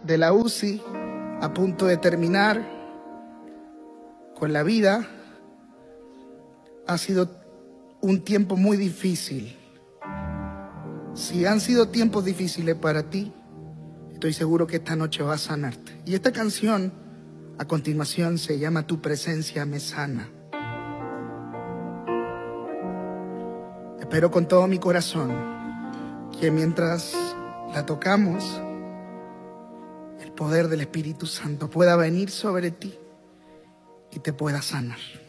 de la UCI, a punto de terminar con la vida. Ha sido un tiempo muy difícil. Si han sido tiempos difíciles para ti, estoy seguro que esta noche va a sanarte. Y esta canción, a continuación, se llama Tu presencia me sana. Espero con todo mi corazón que mientras la tocamos, el poder del Espíritu Santo pueda venir sobre ti y te pueda sanar.